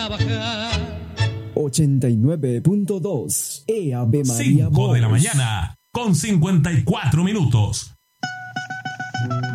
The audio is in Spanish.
trabajar. 89.2 Ave María 5 de la mañana con 54 minutos.